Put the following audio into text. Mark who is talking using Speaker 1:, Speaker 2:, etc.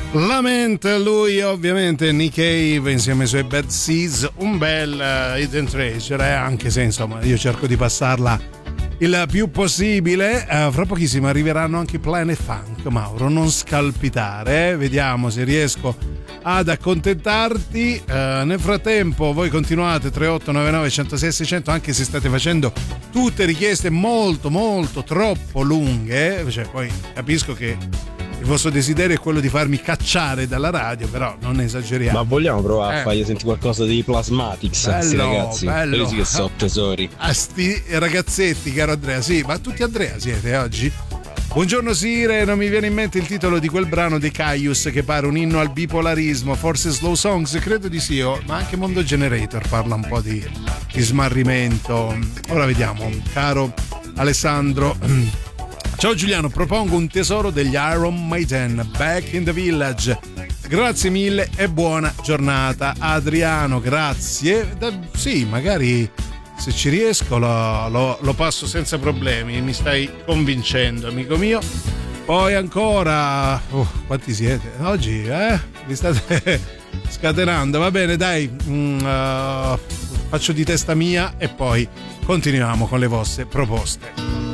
Speaker 1: Lament, lui ovviamente Nick Cave insieme ai suoi Bad Seeds, un bel Hidden Treasure, anche se insomma io cerco di passarla il più possibile. Fra pochissimo arriveranno anche Planet Funk, Mauro, non scalpitare, vediamo se riesco ad accontentarti. Nel frattempo voi continuate 3899 106 600, anche se state facendo tutte richieste molto troppo lunghe, cioè poi capisco che il vostro desiderio è quello di farmi cacciare dalla radio, però non esageriamo.
Speaker 2: Ma vogliamo provare a fargli sentire qualcosa di Plasmatics, questi ragazzi?
Speaker 1: Bello.
Speaker 2: Quelli sì che sono tesori.
Speaker 1: A sti ragazzetti, caro Andrea. Sì, ma tutti Andrea siete oggi? Buongiorno Sire, non mi viene in mente il titolo di quel brano dei Caius che pare un inno al bipolarismo, forse Slow Songs, credo di sì, ma anche Mondo Generator parla un po' di smarrimento. Ora vediamo, caro Alessandro. Ciao Giuliano, propongo un tesoro degli Iron Maiden, Back in the Village. Grazie mille e buona giornata. Adriano, grazie. Sì, magari se ci riesco lo passo senza problemi, mi stai convincendo, amico mio. Poi ancora, quanti siete? Oggi, mi state scatenando. Va bene, dai, faccio di testa mia e poi continuiamo con le vostre proposte.